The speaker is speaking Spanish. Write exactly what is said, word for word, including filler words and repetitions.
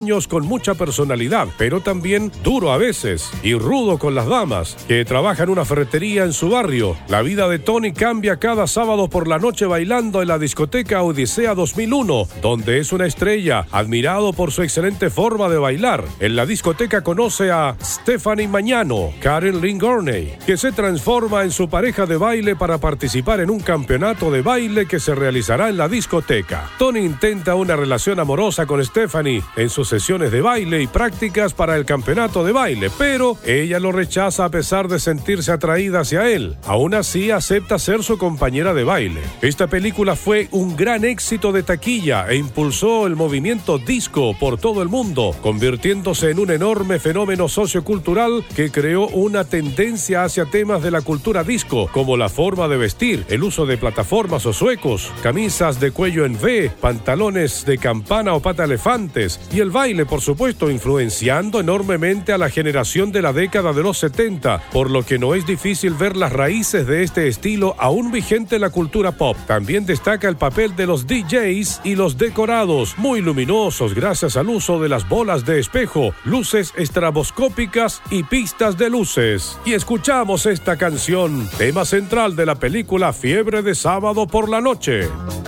con mucha personalidad, pero también duro a veces y rudo con las damas, que trabaja en una ferretería en su barrio. La vida de Tony cambia cada sábado por la noche bailando en la discoteca Odisea dos mil uno, donde es una estrella, admirado por su excelente forma de bailar. En la discoteca conoce a Stephanie Mañano, Karen Lynn Gurney, que se transforma en su pareja de baile para participar en un campeonato de baile que se realizará en la discoteca. Tony intenta una relación amorosa con Stephanie en sus sesiones de baile y prácticas para el campeonato de baile, pero ella lo rechaza a pesar de sentirse atraída hacia él. Aún así, acepta ser su compañera de baile. Esta película fue un gran éxito de taquilla e impulsó el movimiento disco por todo el mundo, convirtiéndose en un enorme fenómeno sociocultural que creó una tendencia hacia temas de la cultura disco, como la forma de vestir, el uso de plataformas o zuecos, camisas de cuello en V, pantalones de campana o pata elefantes, y el baile, por supuesto, influenciando enormemente a la generación de la década de los setenta, por lo que no es difícil ver las raíces de este estilo aún vigente en la cultura pop. También destaca el papel de los D Js y los decorados, muy luminosos gracias al uso de las bolas de espejo, luces estroboscópicas y pistas de luces. Y escuchamos esta canción, tema central de la película Fiebre de sábado por la noche.